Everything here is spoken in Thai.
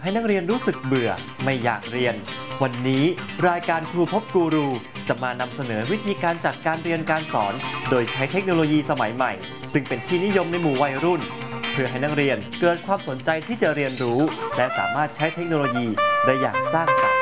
ให้นักเรียนรู้สึกเบื่อไม่อยากเรียนวันนี้รายการครูพบกูรูจะมานำเสนอวิธีการจัดการเรียนการสอนโดยใช้เทคโนโลยีสมัยใหม่ซึ่งเป็นที่นิยมในหมู่วัยรุ่นเพื่อให้นักเรียนเกิดความสนใจที่จะเรียนรู้และสามารถใช้เทคโนโลยีได้อย่างสร้างสรรค์